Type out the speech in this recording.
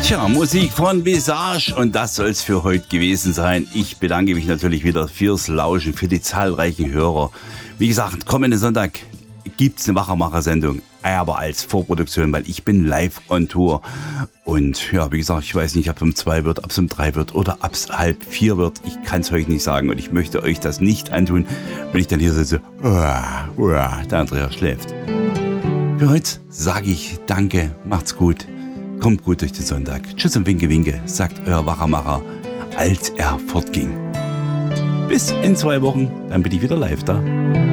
Tja, Musik von Visage und das soll es für heute gewesen sein. Ich bedanke mich natürlich wieder fürs Lauschen, für die zahlreichen Hörer. Wie gesagt, kommenden Sonntag gibt's eine Wachermacher-Sendung, aber als Vorproduktion, weil ich bin live on Tour. Und ja, wie gesagt, ich weiß nicht, ob es um 2 wird, ob es um 3 wird oder ob es halb 4 wird. Ich kann es euch nicht sagen und ich möchte euch das nicht antun, wenn ich dann hier sitze, der Andreas schläft. Für heute sage ich danke, macht's gut, kommt gut durch den Sonntag. Tschüss und Winke, Winke, sagt euer Wachermacher, als er fortging. Bis in 2 Wochen, dann bin ich wieder live da.